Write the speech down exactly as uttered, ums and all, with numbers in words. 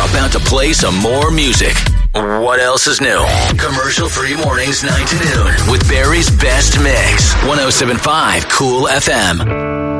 about to play some more music. What else is new? Commercial-free mornings nine to noon with Barry's Best Mix. one oh seven point five Cool F M.